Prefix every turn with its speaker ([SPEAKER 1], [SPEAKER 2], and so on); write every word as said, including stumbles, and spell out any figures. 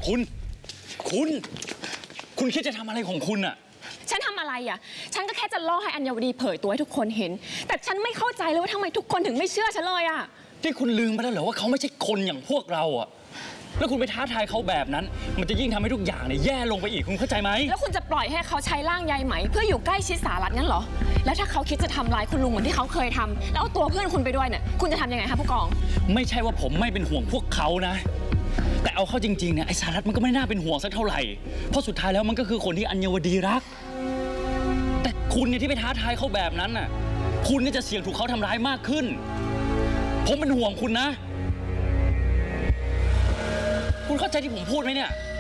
[SPEAKER 1] คุณคุณคุณคิดจะทำอะไรของคุณอะ
[SPEAKER 2] ฉันทำอะไรอ่ะฉันก็แค่จะล่อให้อัญวดีเผยตัวให้ทุกคนเห็นแต่ฉันไม่เข้าใจเลยว่าทำไมทุกคนถึงไม่เชื่อฉันเลยอ่ะ
[SPEAKER 1] ที่คุณลืมไปแล้วเหรอว่าเขาไม่ใช่คนอย่างพวกเราอ่ะแล้วคุณไปท้าทายเขาแบบนั้นมันจะยิ่งทำให้ทุกอย่างเนี่ยแย่ลงไปอีกคุณเข้าใจไหม
[SPEAKER 2] แล้วคุณจะปล่อยให้เขาใช้ร่างใยไหมเพื่ออยู่ใกล้ชิดสารัตงั้นเหรอแล้วถ้าเขาคิดจะทำร้ายคุณลุงเหมือนที่เขาเคยทำแล้วเอาตัวเพื่อนคุณไปด้วยเนี่ยคุณจะทำยังไงคะผู้กอง
[SPEAKER 1] ไม่ใช่ว่าผมไม่เป็นห่วงพวกเขานะแต่เอาเข้าจริงๆเนี่ยไอ้สารัตมันก็ไม่น่าเป็นห่วงสักเท่าไหร่เพราะสุดท้ายแล้วมันก็คือคนที่อัญวดีรักแต่คุณเนี่ยที่ไปท้าทายเขาแบบนั้นน่ะคุณเนี่ยจะเสี่ยงถูกเขาทำร้ายมากขึ้นผมเป็นห่วงคุณนะคุณเข้าใจที่ผมพูดไหมเนี่ย